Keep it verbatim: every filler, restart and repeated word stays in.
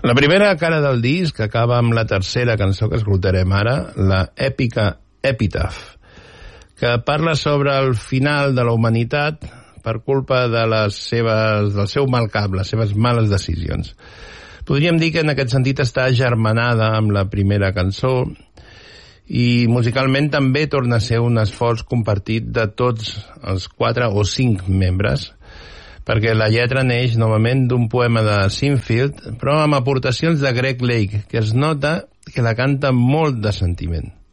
La primera cara del disc acaba amb la tercera cançó que escoltarem ara, la èpica Epitaph, que parla sobre el final de la humanitat per culpa de les seves, del seu mal cap, les seves males decisions. Podríem dir que en aquest sentit està germanada amb la primera cançó i musicalment també torna a ser un esforç compartit de tots els quatre o cinc membres, perquè la lletra neix novament d'un poema de Sinfield, però amb aportacions de Greg Lake, que es nota que la canta molt de sentiment.